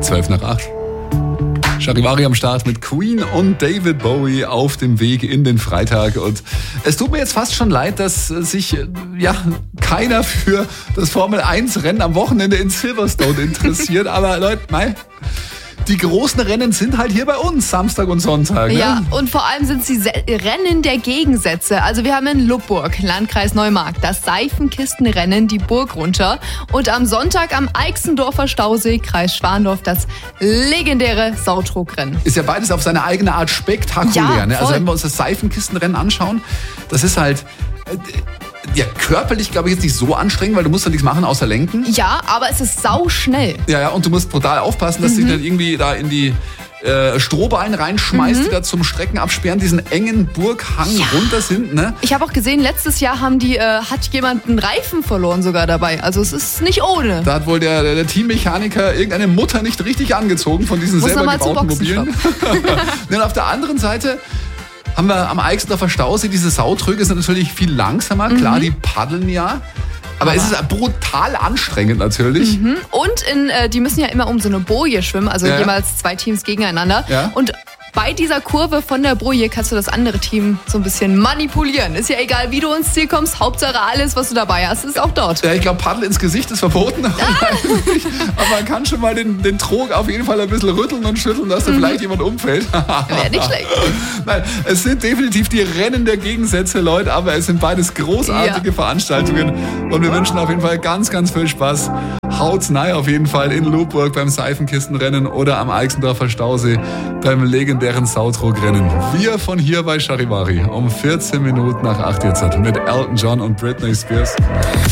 12 nach 8. Charivari am Start mit Queen und David Bowie auf dem Weg in den Freitag. Und es tut mir jetzt fast schon leid, dass sich keiner für das Formel-1-Rennen am Wochenende in Silverstone interessiert. Aber Leute, die großen Rennen sind halt hier bei uns, Samstag und Sonntag. Ne? Ja, und vor allem sind sie Rennen der Gegensätze. Also wir haben in Lubburg, Landkreis Neumarkt, das Seifenkistenrennen, die Burg runter. Und am Sonntag am Eichsendorfer Stausee, Kreis Schwandorf, das legendäre Sautrogrennen. Ist ja beides auf seine eigene Art spektakulär. Ja, ne? Also wenn wir uns das Seifenkistenrennen anschauen, das ist halt... körperlich, glaube ich, jetzt nicht so anstrengend, weil du musst ja nichts machen außer lenken. Ja, aber es ist sauschnell. Ja, und du musst brutal aufpassen, dass du dich dann irgendwie da in die Strohballen reinschmeißt, die da zum Strecken absperren, diesen engen Burghang runter sind. Ne? Ich habe auch gesehen, letztes Jahr hat jemand einen Reifen verloren sogar dabei. Also es ist nicht ohne. Da hat wohl der Teammechaniker irgendeine Mutter nicht richtig angezogen von diesen selber gebauten Mobilen. Und auf der anderen Seite haben wir am Eichsendorfer Stausee diese Sautröge, sind natürlich viel langsamer. Klar, die paddeln ja. Aber es ist brutal anstrengend natürlich. Und die müssen ja immer um so eine Boje schwimmen, also jeweils 2 Teams gegeneinander. Ja. Und bei dieser Kurve von der Boje kannst du das andere Team so ein bisschen manipulieren. Ist ja egal, wie du ins Ziel kommst, Hauptsache alles, was du dabei hast, ist auch dort. Ja, ich glaube, Paddel ins Gesicht ist verboten. Aber man kann schon mal den Trog auf jeden Fall ein bisschen rütteln und schütteln, dass da vielleicht jemand umfällt. Wäre nicht schlecht. Nein, es sind definitiv die Rennen der Gegensätze, Leute, aber es sind beides großartige Veranstaltungen. Und wir wünschen auf jeden Fall ganz, ganz viel Spaß. Haut's rein auf jeden Fall in Lubburg beim Seifenkistenrennen oder am Eichsendorfer Stausee beim legendären Sautrogrennen. Wir von hier bei Charivari um 14 Minuten nach 8 jetzt mit Elton John und Britney Spears.